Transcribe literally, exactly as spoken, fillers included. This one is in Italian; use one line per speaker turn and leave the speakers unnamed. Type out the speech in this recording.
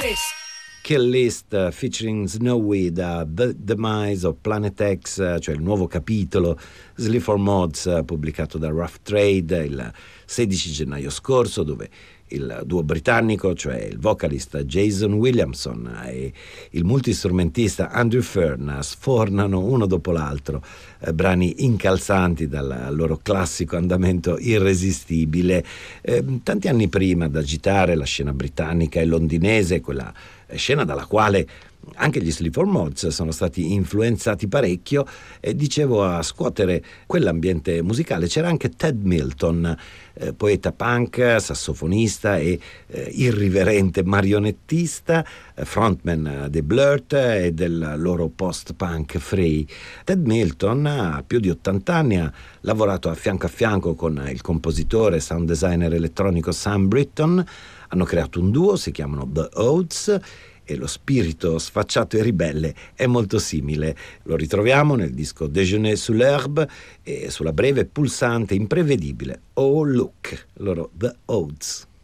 Kill List uh, featuring Snowy da The Demise of Planet X, uh, cioè il nuovo capitolo Sleaford Mods uh, pubblicato da Rough Trade il sedici gennaio scorso, dove il duo britannico, cioè il vocalista Jason Williamson e il multistrumentista Andrew Fern, sfornano uno dopo l'altro eh, brani incalzanti dal loro classico andamento irresistibile. Eh, tanti anni prima ad agitare la scena britannica e londinese, quella scena dalla quale anche gli Sleaford Mods sono stati influenzati parecchio, e dicevo, a scuotere quell'ambiente musicale c'era anche Ted Milton, eh, poeta punk, sassofonista e eh, irriverente marionettista, eh, frontman dei Blurt e del loro post-punk Free. Ted Milton ha più di ottanta anni, ha lavorato a fianco a fianco con il compositore e sound designer elettronico Sam Britton, hanno creato un duo, si chiamano The Oaths, e lo spirito sfacciato e ribelle è molto simile. Lo ritroviamo nel disco Déjeuner sous l'herbe e sulla breve, pulsante, imprevedibile Oh Look, loro The Oaths.